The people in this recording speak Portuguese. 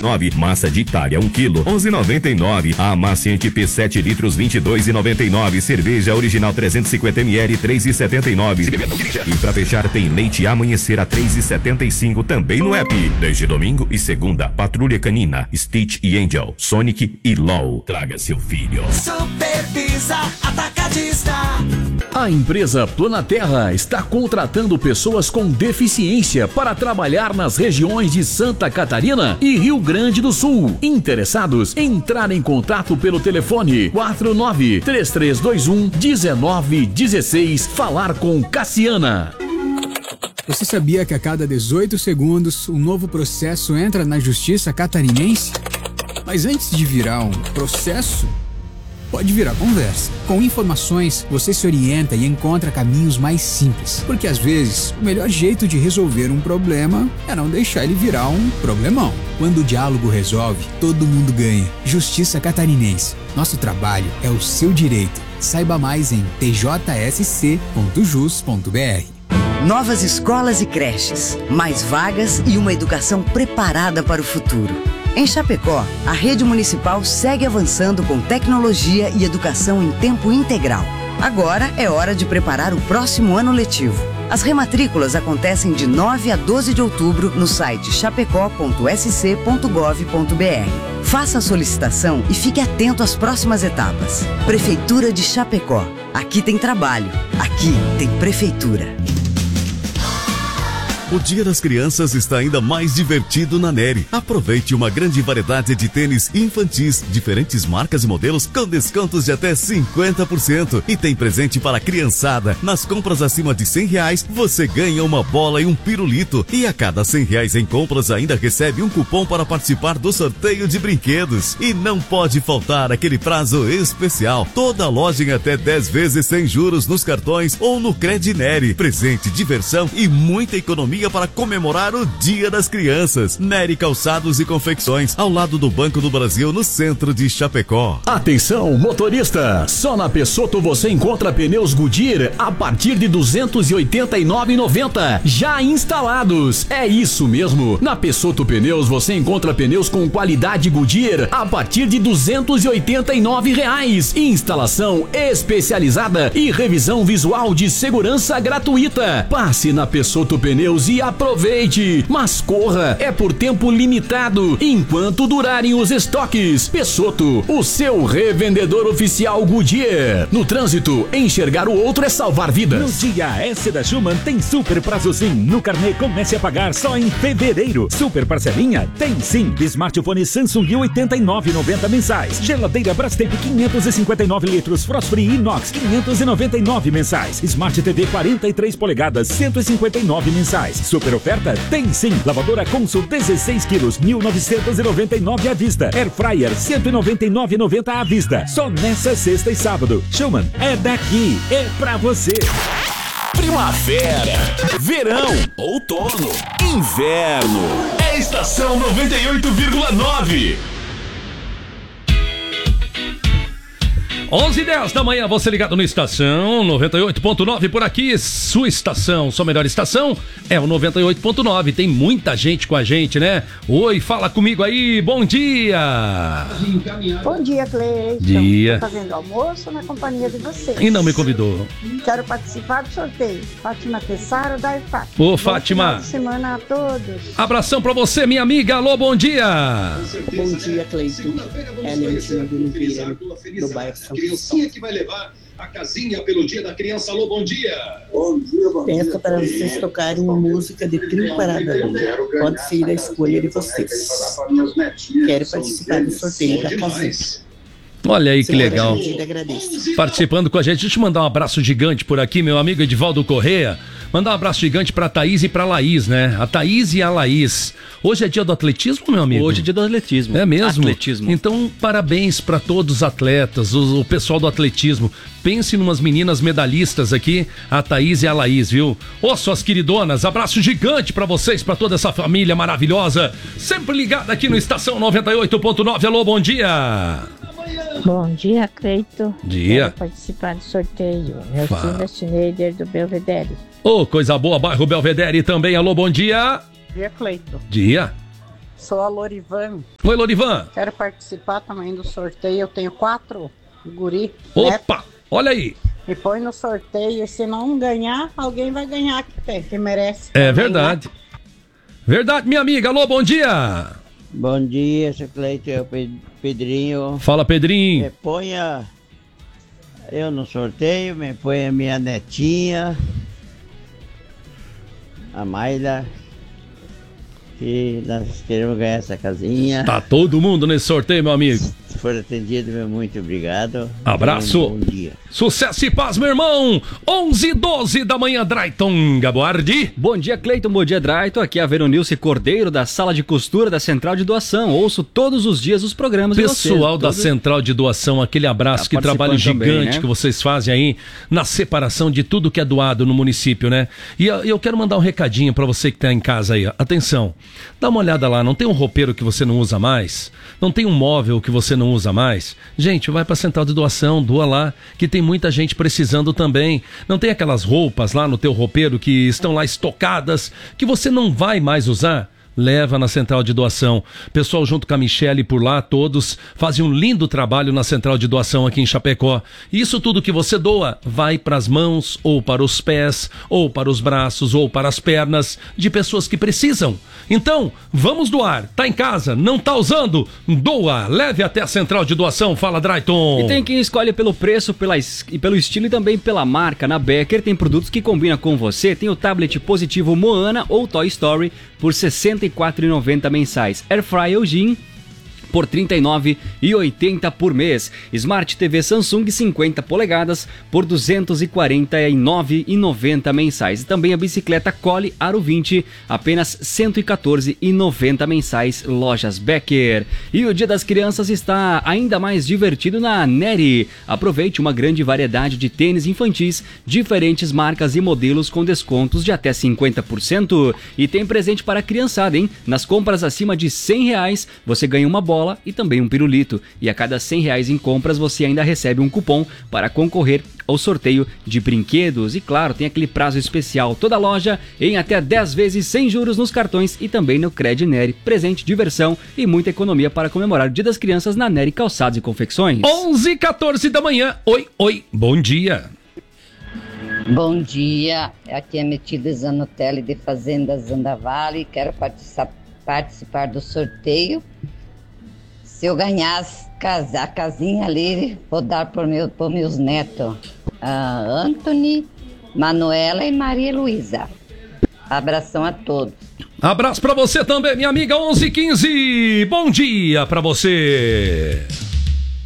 11,99. Massa de Itália 1 kg 11,99. Amaciante P 7 litros 22,99. Cerveja original 350 ml 3,79. E pra fechar tem leite Amanhecer a 3,75 também no app. Desde domingo e segunda, Patrulha Canina, Stitch e Angel, Sonic e LOL. Traga seu filho. Supervisa Atacadista. A empresa Planaterra está contratando pessoas com deficiência para trabalhar nas regiões de Santa Catarina e Rio Grande do Sul. Interessados? Entrar em contato pelo telefone 49-3321-1916. Falar com Cassiana. Você sabia que a cada 18 segundos um novo processo entra na justiça catarinense? Mas antes de virar um processo, pode virar conversa. Com informações, você se orienta e encontra caminhos mais simples. Porque às vezes, o melhor jeito de resolver um problema é não deixar ele virar um problemão. Quando o diálogo resolve, todo mundo ganha. Justiça Catarinense. Nosso trabalho é o seu direito. Saiba mais em tjsc.jus.br. Novas escolas e creches, mais vagas e uma educação preparada para o futuro. Em Chapecó, a rede municipal segue avançando com tecnologia e educação em tempo integral. Agora é hora de preparar o próximo ano letivo. As rematrículas acontecem de 9 a 12 de outubro no site chapecó.sc.gov.br. Faça a solicitação e fique atento às próximas etapas. Prefeitura de Chapecó. Aqui tem trabalho. Aqui tem prefeitura. O Dia das Crianças está ainda mais divertido na Neri. Aproveite uma grande variedade de tênis infantis, diferentes marcas e modelos com descontos de até 50%. E tem presente para a criançada. Nas compras acima de R$100, você ganha uma bola e um pirulito. E a cada R$100 em compras ainda recebe um cupom para participar do sorteio de brinquedos. E não pode faltar aquele prazo especial. Toda loja em até 10 vezes sem juros nos cartões ou no Credineri. Presente, diversão e muita economia para comemorar o Dia das Crianças. Neri Calçados e Confecções, ao lado do Banco do Brasil, no centro de Chapecó. Atenção, motorista! Só na Pessotto você encontra pneus Goodyear a partir de R$ 289,90 já instalados. É isso mesmo. Na Pessotto Pneus você encontra pneus com qualidade Goodyear a partir de R$ 289. Instalação especializada e revisão visual de segurança gratuita. Passe na Pessotto Pneus e aproveite, mas corra, é por tempo limitado, enquanto durarem os estoques. Pessotto, o seu revendedor oficial Goodyear. No trânsito, enxergar o outro é salvar vidas. No dia S da Schumann tem super prazo sim. No carnê comece a pagar só em fevereiro. Super parcelinha? Tem sim. Smartphone Samsung 89,90 mensais. Geladeira Brastemp 559 litros Frost Free Inox 599 mensais. Smart TV 43 polegadas 159 mensais. Super oferta? Tem sim. Lavadora Consul 16 quilos 1.999 à vista. Air Fryer 199,90 à vista. Só nessa sexta e sábado. Schumann é daqui, é pra você. Primavera, verão, outono, inverno. É Estação 98,9. 11h10 da manhã, você ligado no Estação 98.9 por aqui, sua estação, sua melhor estação é o 98.9, tem muita gente com a gente, né? Oi, fala comigo aí, bom dia! Bom dia, Cleiton. Dia. Estou fazendo almoço na companhia de vocês. E não me convidou. Quero participar do sorteio. Fátima Tessaro da EFAP. Ô, Fátima. Boa semana a todos. Abração pra você, minha amiga, alô, bom dia! Bom dia, Cleiton. É a Leontina de Oliveira, do bairro São Criancinha que vai levar a casinha pelo Dia da Criança. Alô, bom dia. Bom dia, bom dia. Peço para vocês tocarem uma música de Trio Parada. Pode ser a escolha de vocês. Quero participar do sorteio da casinha. Olha aí que legal. Participando com a gente. Deixa eu mandar um abraço gigante por aqui, meu amigo Edivaldo Corrêa. Mandar um abraço gigante pra Thaís e pra Laís, né? A Thaís e a Laís. Hoje é dia do atletismo, meu amigo? Hoje é dia do atletismo. É mesmo? Atletismo. Então, parabéns pra todos os atletas, o pessoal do atletismo. Pense numas meninas medalhistas aqui, a Thaís e a Laís, viu? Ô, suas queridonas, abraço gigante pra vocês, pra toda essa família maravilhosa. Sempre ligada aqui no Estação 98.9. Alô, bom dia! Bom dia, Cleiton. Dia. Quero participar do sorteio. Meu filho é Schneider do Belvedere. Ô, coisa boa, bairro Belvedere também. Alô, bom dia. Bom dia, Cleiton. Dia. Sou a Lorivan. Oi, Lorivan. Quero participar também do sorteio. Eu tenho 4 guri. Opa, olha aí. E põe no sorteio. E se não ganhar, alguém vai ganhar que merece. É verdade. Verdade, minha amiga. Alô, bom dia. Bom dia, seu Cleiton, é o Pedrinho. Fala, Pedrinho. Me ponha eu no sorteio, me ponha minha netinha, a Mayla, que nós queremos ganhar essa casinha. Tá todo mundo nesse sorteio, meu amigo. Se for atendido, meu muito obrigado. Abraço. Bom dia. Sucesso e paz, meu irmão. 11h12 da manhã, Drayton Gaboardi. Bom dia, Cleiton. Bom dia, Drayton. Aqui é a Veronilce Cordeiro, da Sala de Costura da Central de Doação. Ouço todos os dias os programas Pessoal da Central de Doação, aquele abraço, que trabalho gigante também, né? Que vocês fazem aí na separação de tudo que é doado no município, né? E eu quero mandar um recadinho pra você que tá em casa aí. Atenção, dá uma olhada lá, não tem um roupeiro que você não usa mais? Não tem um móvel que você não usa mais? Gente, vai pra Central de Doação, doa lá, que tem muita gente precisando também. Não tem aquelas roupas lá no teu roupeiro que estão lá estocadas, que você não vai mais usar? Leva na Central de Doação. Pessoal junto com a Michele por lá, todos fazem um lindo trabalho na Central de Doação aqui em Chapecó. Isso tudo que você doa vai para as mãos, ou para os pés, ou para os braços, ou para as pernas de pessoas que precisam. Então, vamos doar. Tá em casa, não tá usando? Doa, leve até a Central de Doação. Fala, Drayton. E tem quem escolhe pelo preço, pelo estilo e também pela marca. Na Becker tem produtos que combinam com você. Tem o tablet positivo Moana ou Toy Story por R$ 64,90 mensais. Airfryer Eugene por R$ 39,80 por mês. Smart TV Samsung 50 polegadas por R$ 249,90 mensais. E também a bicicleta Cole Aro 20, apenas R$ 114,90 mensais. Lojas Becker. E o Dia das Crianças está ainda mais divertido na Neri. Aproveite uma grande variedade de tênis infantis, diferentes marcas e modelos com descontos de até 50%. E tem presente para a criançada, hein? Nas compras acima de R$100, você ganha uma bola e também um pirulito. E a cada R$100 em compras você ainda recebe um cupom para concorrer ao sorteio de brinquedos. E claro, tem aquele prazo especial. Toda loja em até 10 vezes sem juros nos cartões e também no Cred Neri. Presente, diversão e muita economia para comemorar o Dia das Crianças na Neri Calçados e Confecções. 11h14 da manhã. Oi, bom dia. Bom dia, aqui é Metida Zanotelli de Fazenda Zandavale. Quero participar do sorteio. Se eu ganhar a casinha ali, vou dar para meus netos, Anthony, Manuela e Maria Luísa. Abração a todos. Abraço para você também, minha amiga. 11h15. Bom dia para você.